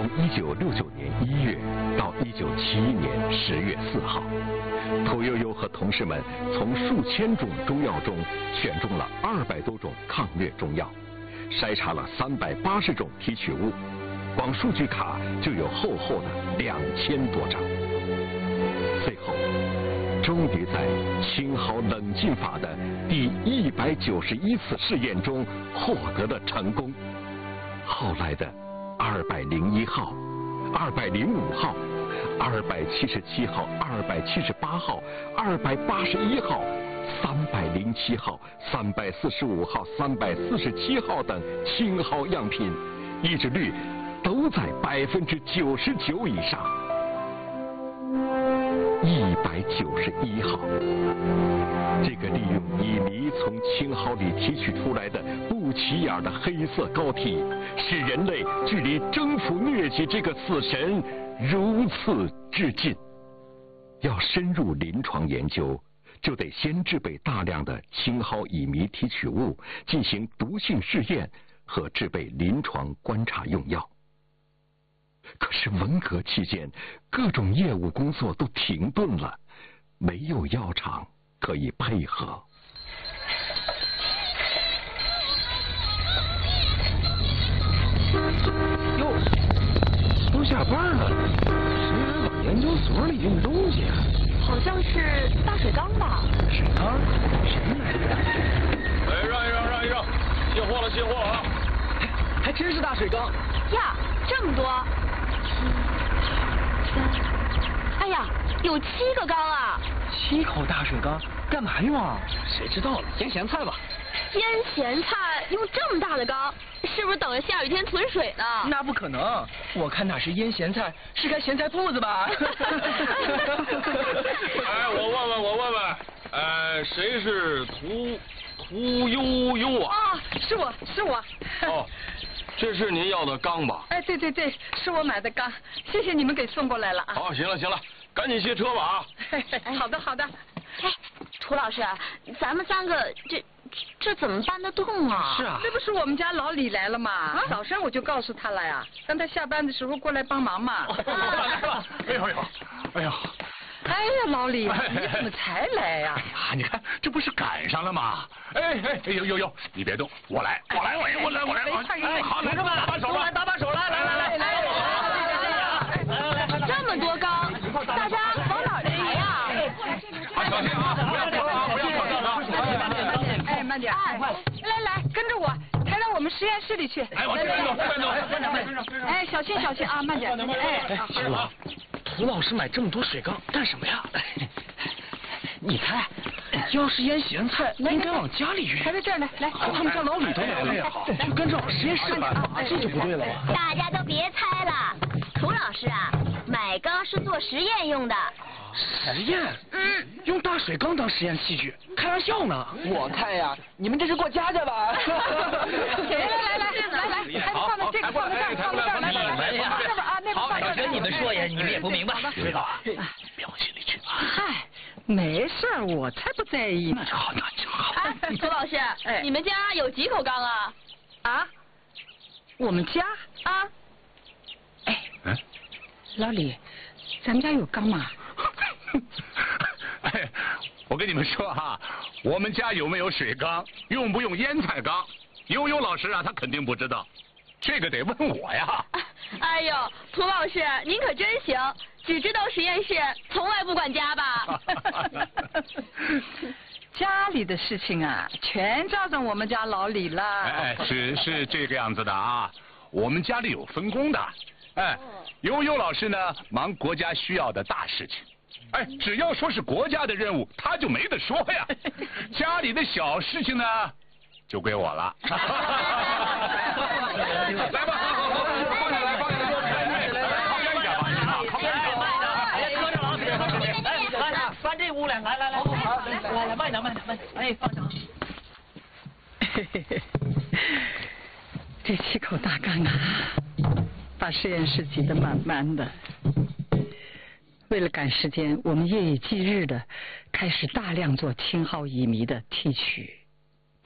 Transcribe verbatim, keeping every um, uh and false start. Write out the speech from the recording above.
从一九六九年一月到一九七一年十月四号，屠呦呦和同事们从数千种中药中选中了二百多种抗疟中药，筛查了三百八十种提取物，光数据卡就有厚厚的两千多张。最后，终于在青蒿冷浸法的第一百九十一次试验中获得了成功。后来的二百零一号、二百零五号、二百七十七号、二百七十八号、二百八十一号、三百零七号、三百四十五号、三百四十七号等青蒿样品，抑制率都在百分之九十九以上。一百九十一号，这个利用乙醚从青蒿里提取出来的不起眼的黑色膏体，使人类距离征服疟疾这个死神如此之近。要深入临床研究，就得先制备大量的青蒿乙醚提取物，进行毒性试验和制备临床观察用药。可是文革期间，各种业务工作都停顿了，没有药厂可以配合。 哟，都下班了，谁还往研究所里运东西啊？ 好像是大水缸吧？ 水缸？谁来的？ 哎，让一让，让一让，卸货了，卸货啊！ 还真是大水缸呀，这么多！哎呀，有七个缸啊！ 七口大水缸，干嘛用啊？谁知道了？腌咸菜吧。 腌咸菜用这么大的缸，是不是等着下雨天存水呢？ 那不可能，我看哪是腌咸菜，是开咸菜铺子吧？ 哎，我问问，我问问，呃，谁是屠屠呦呦啊？ 啊，是我是我。 哦。这是您要的缸吧？ 哎，对对对，是我买的缸，谢谢你们给送过来了啊。 好，行了行了，赶紧卸车吧啊！ 好的好的。 哎，涂老师，咱们三个这这怎么搬得动啊？ 是啊， 这不是我们家老李来了吗？早上我就告诉他了呀，让他下班的时候过来帮忙嘛。 来吧！哎呦呦，哎呦。 哎呀，老李，你怎么才来呀？ 哎呀，你看这不是赶上了吗？哎哎哎呦呦呦，你别动，我来，我来，我来，我来，我来！哎，好，同志们，打把手了， 来打把手，来来来来来来！这么多缸，大家往哪儿抬呀？ 小心啊，不要掉啊，不要掉啊！ 哎，慢点，哎，来来，跟着我，抬到我们实验室里去。 哎，往这边走，这边走，这边走。 哎，小心小心啊，慢点。哎， 师傅，涂老师买这么多水缸干什么呀？你猜，要是腌咸菜，应该往家里运。 抬在这儿来，来， 他们家老李都来了，就跟着往实验室搬，这就不对了吧？ 大家都别猜了，涂老师啊，买缸是做实验用的。 实验？嗯，用大水缸当实验器具，开玩笑呢。我看呀，你们这是过家家吧？ 来来来来来，还放在这个，放在这儿，放在这儿，来来来，这边啊，那边放这儿。 我跟你们说呀，你们也不明白。 知道啊，别往心里去啊。 嗨，没事儿，我才不在意。 那就好，那就好。 哎，涂老师，你们家有几口缸啊？ 啊？我们家啊？ 哎，嗯，老李，咱们家有缸吗？ 哎，我跟你们说哈，我们家有没有水缸，用不用腌菜缸，悠悠老师啊，他肯定不知道，这个得问我呀。 哎呦，涂老师，您可真行，只知道实验室，从来不管家吧？ 家里的事情啊，全交给我们家老李了。 哎，是是这个样子的啊，我们家里有分工的。哎，悠悠老师呢，忙国家需要的大事情。哎，只要说是国家的任务，他就没得说呀。家里的小事情呢，就归我了。来吧，好好好，放下来，放下来，靠边一点吧，靠边一点。 别磕着老铁，来来，翻这屋来，来来来，来来，慢点慢点慢点，哎，放下。 嘿嘿嘿，这七口大缸啊，把实验室挤得满满的。为了赶时间，我们夜以继日的开始大量做青蒿乙醚的提取。